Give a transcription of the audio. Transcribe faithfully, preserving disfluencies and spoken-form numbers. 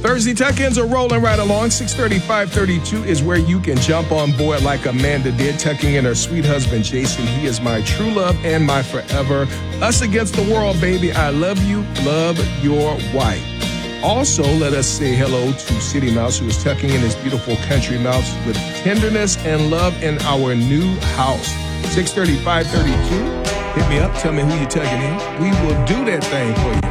Thursday tuck-ins are rolling right along. six thirty, five thirty-two is where you can jump on board like Amanda did, tucking in her sweet husband, Jason. He is my true love and my forever. Us against the world, baby. I love you. Love your wife. Also, let us say hello to City Mouse, who is tucking in his beautiful country mouth with tenderness and love in our new house. six thirty, five thirty-two. Hit me up. Tell me who you're tucking in. We will do that thing for you.